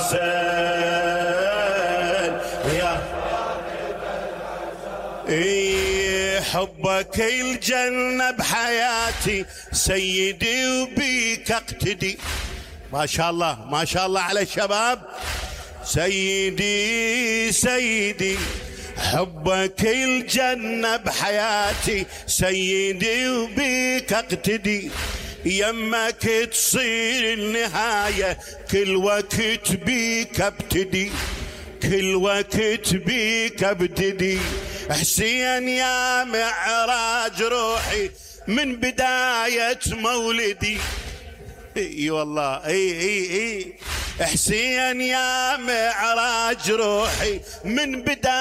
حسين يا حبك الجنة بحياتي سيدي وبيك اقتدي. ما شاء الله ما شاء الله على الشباب. سيدي سيدي حبك الجنة بحياتي سيدي وبيك اقتدي. يمك تصير النهاية كل وقت بيك ابتدي. كل وقت بيك ابتدي. حسين يا معراج روحي من بداية مولدي. اي والله اي حسين يا معراج روحي من بداية